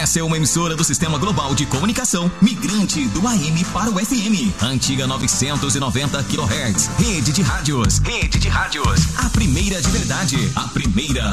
Essa é uma emissora do Sistema Global de Comunicação, migrante do AM para o FM. Antiga 990 kHz. Rede de rádios. A primeira de verdade. A primeira